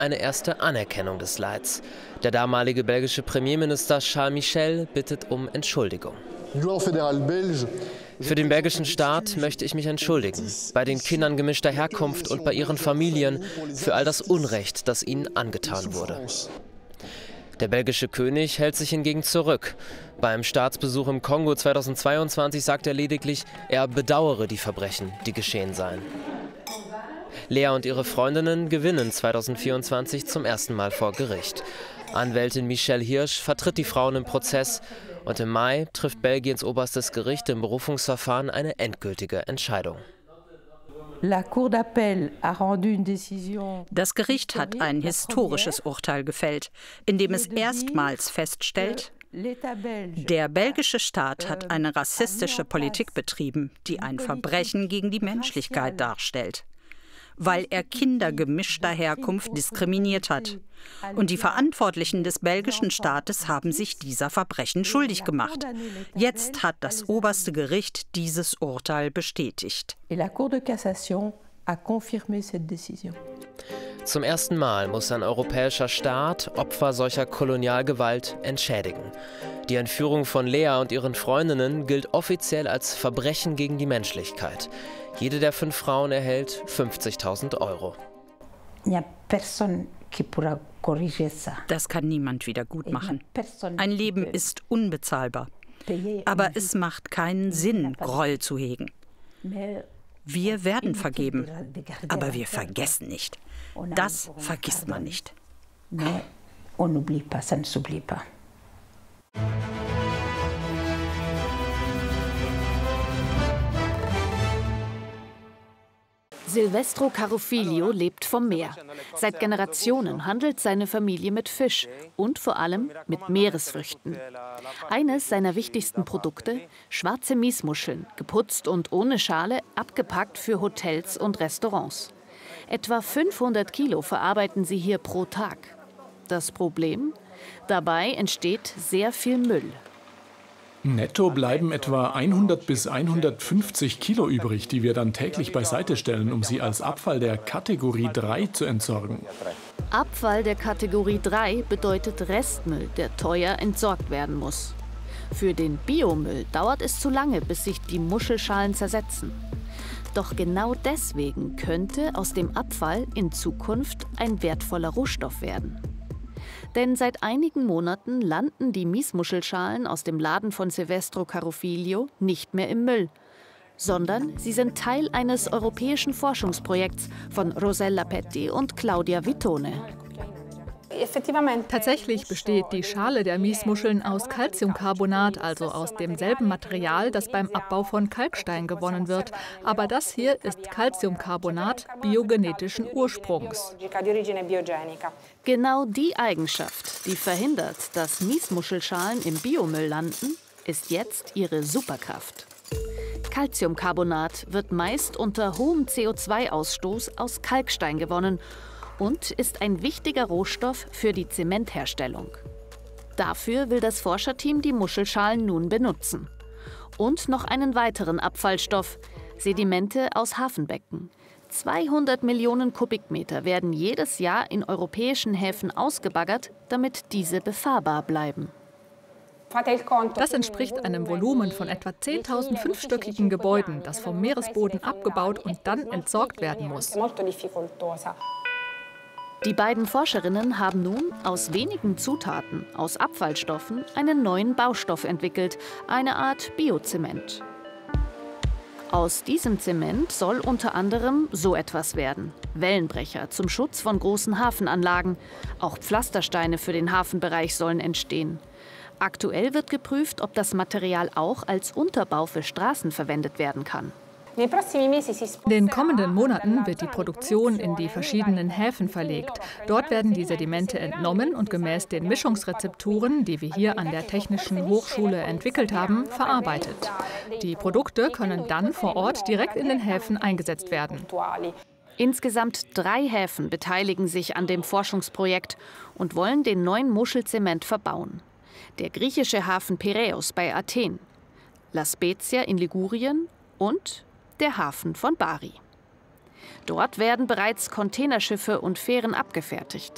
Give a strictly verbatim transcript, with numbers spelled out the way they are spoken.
eine erste Anerkennung des Leids. Der damalige belgische Premierminister Charles Michel bittet um Entschuldigung. Für den belgischen Staat möchte ich mich entschuldigen, bei den Kindern gemischter Herkunft und bei ihren Familien für all das Unrecht, das ihnen angetan wurde. Der belgische König hält sich hingegen zurück. Beim Staatsbesuch im Kongo zweitausendzweiundzwanzig sagt er lediglich, er bedauere die Verbrechen, die geschehen seien. Lea und ihre Freundinnen gewinnen zweitausendvierundzwanzig zum ersten Mal vor Gericht. Anwältin Michelle Hirsch vertritt die Frauen im Prozess und im Mai trifft Belgiens oberstes Gericht im Berufungsverfahren eine endgültige Entscheidung. Das Gericht hat ein historisches Urteil gefällt, in dem es erstmals feststellt, der belgische Staat hat eine rassistische Politik betrieben, die ein Verbrechen gegen die Menschlichkeit darstellt, weil er Kinder gemischter Herkunft diskriminiert hat. Und die Verantwortlichen des belgischen Staates haben sich dieser Verbrechen schuldig gemacht. Jetzt hat das oberste Gericht dieses Urteil bestätigt. Zum ersten Mal muss ein europäischer Staat Opfer solcher Kolonialgewalt entschädigen. Die Entführung von Lea und ihren Freundinnen gilt offiziell als Verbrechen gegen die Menschlichkeit. Jede der fünf Frauen erhält fünfzigtausend Euro. Das kann niemand wieder gut machen. Ein Leben ist unbezahlbar. Aber es macht keinen Sinn, Groll zu hegen. Wir werden vergeben, aber wir vergessen nicht. Das vergisst man nicht. Silvestro Carofiglio lebt vom Meer. Seit Generationen handelt seine Familie mit Fisch und vor allem mit Meeresfrüchten. Eines seiner wichtigsten Produkte: schwarze Miesmuscheln, geputzt und ohne Schale, abgepackt für Hotels und Restaurants. Etwa fünfhundert Kilo verarbeiten sie hier pro Tag. Das Problem? Dabei entsteht sehr viel Müll. Netto bleiben etwa hundert bis hundertfünfzig Kilo übrig, die wir dann täglich beiseite stellen, um sie als Abfall der Kategorie drei zu entsorgen. Abfall der Kategorie drei bedeutet Restmüll, der teuer entsorgt werden muss. Für den Biomüll dauert es zu lange, bis sich die Muschelschalen zersetzen. Doch genau deswegen könnte aus dem Abfall in Zukunft ein wertvoller Rohstoff werden. Denn seit einigen Monaten landen die Miesmuschelschalen aus dem Laden von Silvestro Carofiglio nicht mehr im Müll, sondern sie sind Teil eines europäischen Forschungsprojekts von Rosella Petti und Claudia Vittone. Tatsächlich besteht die Schale der Miesmuscheln aus Calciumcarbonat, also aus demselben Material, das beim Abbau von Kalkstein gewonnen wird. Aber das hier ist Calciumcarbonat biogenetischen Ursprungs. Genau die Eigenschaft, die verhindert, dass Miesmuschelschalen im Biomüll landen, ist jetzt ihre Superkraft. Calciumcarbonat wird meist unter hohem C O zwei Ausstoß aus Kalkstein gewonnen und ist ein wichtiger Rohstoff für die Zementherstellung. Dafür will das Forscherteam die Muschelschalen nun benutzen. Und noch einen weiteren Abfallstoff: Sedimente aus Hafenbecken. zweihundert Millionen Kubikmeter werden jedes Jahr in europäischen Häfen ausgebaggert, damit diese befahrbar bleiben. Das entspricht einem Volumen von etwa zehntausend fünfstöckigen Gebäuden, das vom Meeresboden abgebaut und dann entsorgt werden muss. Die beiden Forscherinnen haben nun aus wenigen Zutaten, aus Abfallstoffen, einen neuen Baustoff entwickelt, eine Art Biozement. Aus diesem Zement soll unter anderem so etwas werden: Wellenbrecher zum Schutz von großen Hafenanlagen. Auch Pflastersteine für den Hafenbereich sollen entstehen. Aktuell wird geprüft, ob das Material auch als Unterbau für Straßen verwendet werden kann. In den kommenden Monaten wird die Produktion in die verschiedenen Häfen verlegt. Dort werden die Sedimente entnommen und gemäß den Mischungsrezepturen, die wir hier an der Technischen Hochschule entwickelt haben, verarbeitet. Die Produkte können dann vor Ort direkt in den Häfen eingesetzt werden. Insgesamt drei Häfen beteiligen sich an dem Forschungsprojekt und wollen den neuen Muschelzement verbauen. Der griechische Hafen Piräus bei Athen, La Spezia in Ligurien und der Hafen von Bari. Dort werden bereits Containerschiffe und Fähren abgefertigt.